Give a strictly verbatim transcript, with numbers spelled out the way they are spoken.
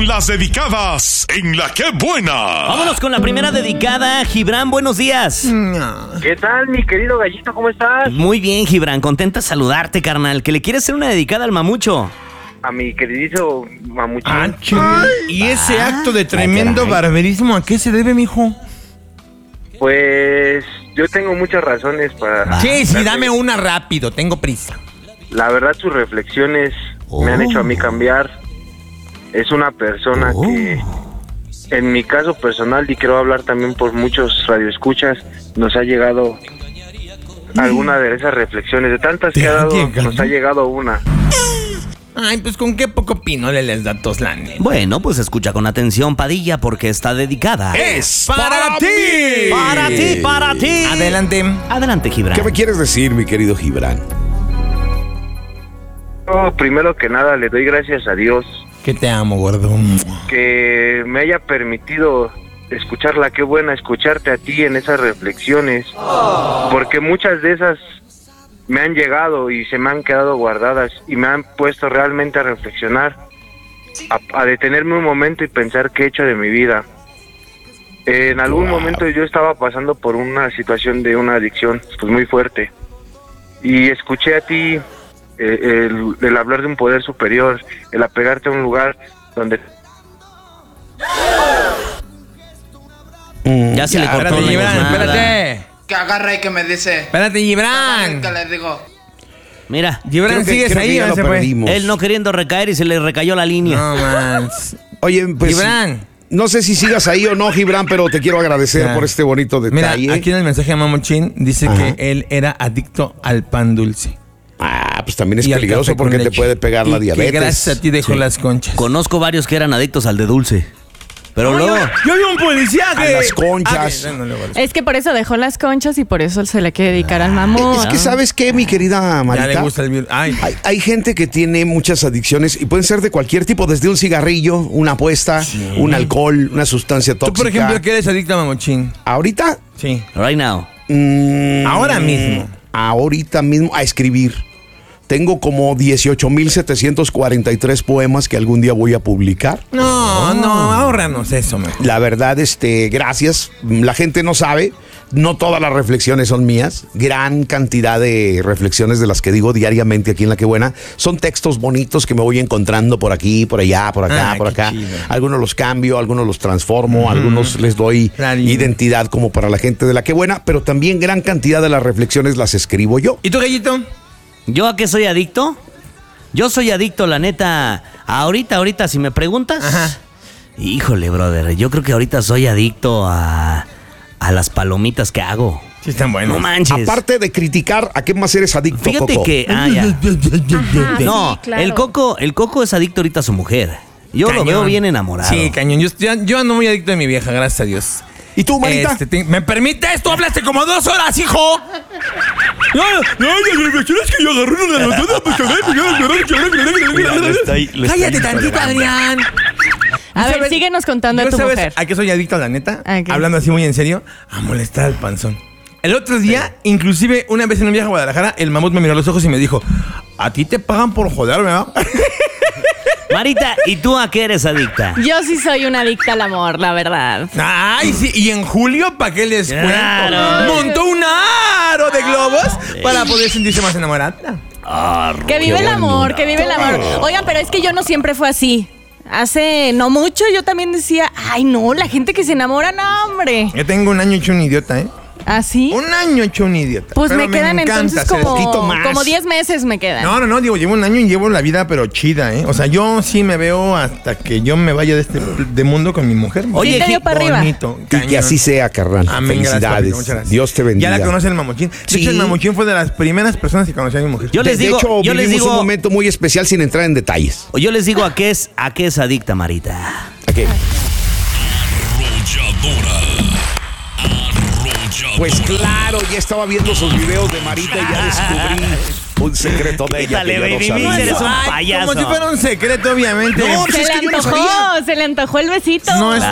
con las dedicadas en La Qué Buena. Vámonos con la primera dedicada. Gibran, buenos días. ¿Qué tal, mi querido gallito? ¿Cómo estás? Muy bien, Gibran, contenta de saludarte, carnal. ¿Que le quieres hacer una dedicada al mamucho? A mi queridísimo mamuchín. Ah, ¿y ese acto de tremendo barberismo a qué se debe, mijo? Pues yo tengo muchas razones para... Sí, sí, dame una rápido, tengo prisa. La verdad, sus reflexiones Oh. me han hecho a mí cambiar. Es una persona Oh. que, en mi caso personal, y quiero hablar también por muchos radioescuchas, nos ha llegado alguna de esas reflexiones. De tantas que ha dado, nos ha llegado una. Ay, pues con qué poco pinole les da tos la neta. Bueno, pues escucha con atención, Padilla, porque está dedicada. ¡Es para ti! ¡Para ti, para ti! Adelante. Adelante, Gibran. ¿Qué me quieres decir, mi querido Gibran? Yo, primero que nada, le doy gracias a Dios Que te amo, gordo. que me haya permitido escucharla. Qué buena escucharte a ti en esas reflexiones, porque muchas de esas me han llegado y se me han quedado guardadas y me han puesto realmente a reflexionar, a, a detenerme un momento y pensar qué he hecho de mi vida. En algún Wow. momento yo estaba pasando por una situación de una adicción pues muy fuerte y escuché a ti eh, el, el hablar de un poder superior, el apegarte a un lugar donde... Ya se le cortó Espérate, la Gibran, llamada. espérate. Que agarra y que me dice. Espérate, Gibran. Que le digo. Mira, Gibran, Creo que- ¿sigues creo que ahí ya o lo se fue? perdimos. él no queriendo recaer y se le recayó la línea. No, mans. Oye, pues... Gibran. No sé si sigas ahí o no, Gibran, pero te quiero agradecer Ya. por este bonito Mira, detalle. aquí en el mensaje de Mamochín dice Ajá. que él era adicto al pan dulce. Ah, pues también es Y al peligroso café con porque te leche. puede pegar Y la que diabetes. gracias a ti dejó Sí. las conchas. Conozco varios que eran adictos al de dulce. Pero luego... Yo vi un policía A que... las conchas. Ah, que- no, no, no, no. Es que por eso dejó las conchas y por eso se le quiere dedicar al mamón. Es que, ¿sabes qué, mi querida Ya Marita? le gusta el... vir- Ay. Hay, hay gente que tiene muchas adicciones y pueden ser de cualquier tipo, desde un cigarrillo, una apuesta, un alcohol, una sustancia Tú, tóxica. por ejemplo, que eres adicto a Mamochín. ¿Ahorita? Sí. Right now. Mm, Ahora mismo. Ahorita mismo a escribir. Tengo como dieciocho mil setecientos cuarenta y tres poemas que algún día voy a publicar. No, no, ahórranos eso, mejor. La verdad, este, gracias. La gente no sabe, no todas las reflexiones son mías. Gran cantidad de reflexiones de las que digo diariamente aquí en La Qué Buena son textos bonitos que me voy encontrando por aquí, por allá, por acá, Ah, por qué acá. chido. Algunos los cambio, algunos los transformo, algunos les doy Claro. identidad como para la gente de La Qué Buena, pero también gran cantidad de las reflexiones las escribo yo. ¿Y tú, gallito? ¿Yo a qué soy adicto? Yo soy adicto, la neta. Ahorita, ahorita, si me preguntas. Ajá. Híjole, brother. Yo creo que ahorita soy adicto a, a las palomitas que hago. Sí, están buenos. No manches. Aparte de criticar, ¿a qué más eres adicto, Fíjate Coco? que. Ah, ya. Ajá, No, sí, claro. el Coco, el Coco es adicto ahorita a su mujer. Yo lo Cañón. veo bien enamorado. Sí, cañón. Yo, yo, yo ando muy adicto de mi vieja, gracias a Dios. ¿Y tú, Marita? Este, te- ¿Me permites? Tú hablaste como dos horas, hijo. No, no, la reflexión es que yo agarré una de las Cállate tantito, Adrián. A ver, ¿Sabes? síguenos contando ¿Yo de tu sabes mujer. a qué soy adicto, la neta? ¿A qué? Hablando así muy en serio, a molestar al panzón. El otro día, inclusive, una vez en un viaje a Guadalajara, el mamut me miró a los ojos y me dijo, a ti te pagan por joder, ¿verdad? Marita, ¿y tú a qué eres adicta? Yo sí soy una adicta al amor, la verdad. Ay, sí, y en julio, ¿para qué les Claro. cuento? Montó un aro de globos para poder sentirse más enamorada. Que vive el amor, que vive el amor. Oigan, pero es que yo no siempre fue así. Hace no mucho yo también decía, ay no, la gente que se enamora, no, hombre. Yo tengo un año hecho un idiota, ¿eh? ¿Así? Un año hecho un idiota. Pues Pero me quedan encanta entonces hacer- como poquito más. como diez meses me quedan. No, no, no, digo, llevo un año y llevo la vida, pero chida, ¿eh? O sea, yo sí me veo hasta que yo me vaya de este de mundo con mi mujer. Oye, Sí te dio Gi- para arriba. bonito, Y que cañón. así sea, carnal. Amén, gracias, Felicidades. papito, muchas gracias. Dios te bendiga. Ya la conoce el mamuchín. De Sí. hecho, el mamuchín fue de las primeras personas que conocí a mi mujer. Yo De- les de digo, hecho, yo les vivimos digo, un momento muy especial sin entrar en detalles. yo les digo a qué es, a qué es adicta, Marita. ¿A qué? Arrolladora. Pues claro, ya estaba viendo sus videos de Marita y ya descubrí un secreto de ella Quítale, que yo no baby, sabía. eres un Ay, payaso. como si fuera un secreto, obviamente. No, pues Se es le que yo no antojó, sabía. se le antojó el besito. No es